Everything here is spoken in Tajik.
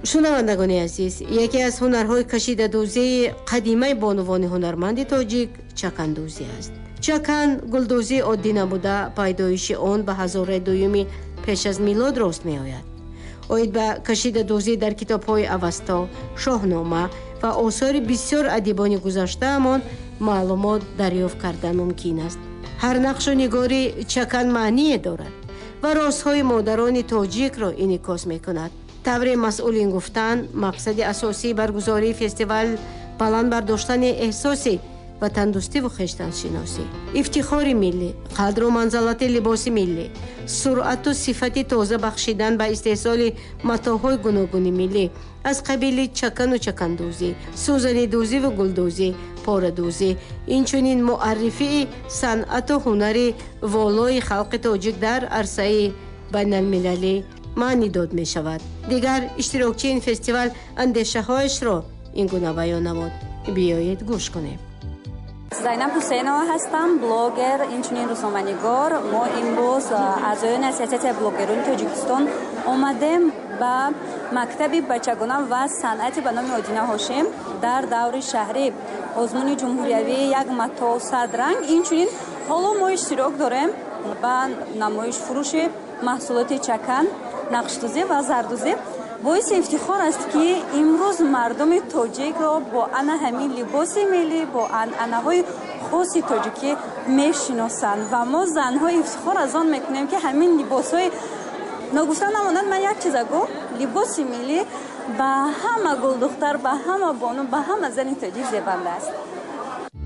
шунавандагони азиз, яке аз ҳунарҳои кашидадӯзии қадимаи бонувони ҳунарманди тоҷик чакандӯзӣ аст. чакан гулдӯзии оддӣ намуда, пайдоиши он ба ҳазораи дуюми пеш аз милод рост меояд. оид ба кашидадӯзӣ дар китобҳои аваста, шоҳнома ва осори бисёр адибони гузаштаамон маълумот дарёфт кардан мумкин аст. ҳар нақшу нигори чакан маъние дорад ва розҳои модарони тоҷикро инъикос мекунад. таври масъулин гуфтан, мақсади асосии баргузории фестивал баланд бардоштани эҳсоси ватандӯстиву хештаншиносӣ, ифтихори миллӣ, қадру манзалати либоси миллӣ, суръату сифати тоза бахшидан ба истеҳсоли матоъҳои гуногуни миллӣ аз қабили чакану чакандӯзӣ, сӯзанидӯзиву гулдӯзӣ, порадӯзӣ, инчунин муаррифии санъату ҳунари волои халқи тоҷик дар арсаи байналмилалӣ маънӣ дод мешавад. дигар иштирокчии ин фестивал андешаҳояшро ин гуна баён намуд. биёед гӯш кунем. Зайнаб Ҳусейнова ҳастам, блогер, инчунин рӯзноманигор. Мо имрӯз аъзоёни Ассоатсиясияи блогерони Тоҷикистон омадем ба мактаби бачагона ва санъати ба номи Одина Ҳошим дар даври шаҳрӣ озмуни ҷумҳуриявӣ як матоъ садранг. Инчунин ҳоло мо иштирок дорем ба намоишфурӯши маҳсулоти чакан, нақшдӯзӣ ва зардӯзӣ. боиси ифтихор аст ки имрӯз мардуми тоҷикро бо ана ҳамин либоси миллӣ, бо анъанаҳои хоси тоҷикӣ мешиносанд ва мо занҳо ифтихор аз он мекунем ки ҳамин либосҳои ногуфта намонад. ман як чиза гӯ, либоси миллӣ ба ҳама гулдухтар, ба ҳама бону, ба ҳама зани тоҷик зебанда аст.